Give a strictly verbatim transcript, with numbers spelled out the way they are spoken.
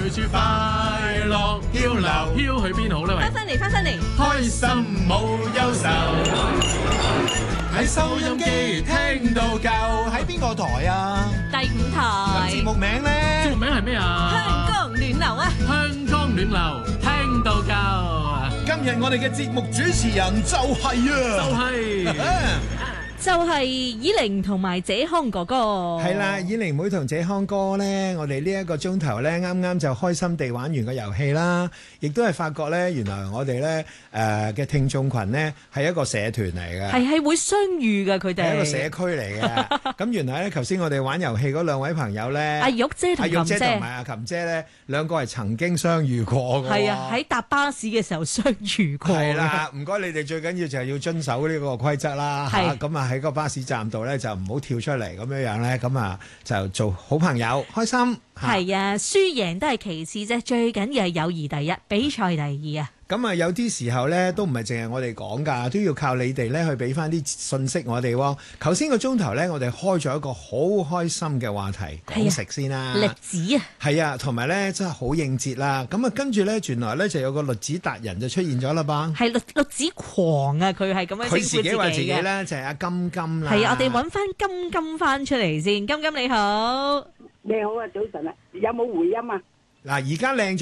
處快樂漂流，飄去邊好呢？ 翻返嚟，翻返嚟， 開心冇憂愁，喺收音機聽到夠。 喺邊個台啊？ 第五台節目名節咧？ 目名係咩啊？ 香江暖流啊！ 香江暖流，聽到夠。 今日我哋嘅節目主持人就係就啊， 係就係以玲同埋謝康哥哥。 係啦，以玲妹同謝康哥呢，我哋呢一個鐘頭呢，啱啱就開心地玩完個遊戲啦，亦都係發覺呢，原來我哋呢誒嘅聽眾群呢係一個社團嚟嘅， 係係會相遇嘅佢哋， 係一個社區嚟嘅。咁原來呢，頭先我哋玩遊戲嗰兩位朋友呢， 阿玉姐同阿玉姐琴姐同埋阿琴姐呢，兩個係曾經相遇過嘅。 係啊，喺搭巴士嘅時候相遇過。 係啦，唔該你哋最緊要就係要遵守呢個規則啦。 係嚇咁啊喺個巴士站度咧就唔好跳出嚟咁樣樣咧，咁啊就做好朋友，開心。 係啊，輸贏都係其次啫，最緊要係友誼第一，比賽第二啊。 咁啊有啲時候咧都唔係淨係我哋講㗎，都要靠你哋咧去俾翻啲信息我哋喎。頭先個鐘頭咧，我哋開咗一個好開心嘅話題，講食先啦。 栗子啊， 係啊，同埋咧真係好應節啦。咁啊跟住咧，原來咧就有個栗子達人就出現咗啦噃。 係栗栗子狂啊！佢係咁樣稱呼自己嘅。 佢自己話自己咧就係阿金金啦。 係啊，我哋揾翻金金翻出嚟先。金金你好， 你好啊，早晨啊，有冇回音啊？ 嗱，而家靚咗。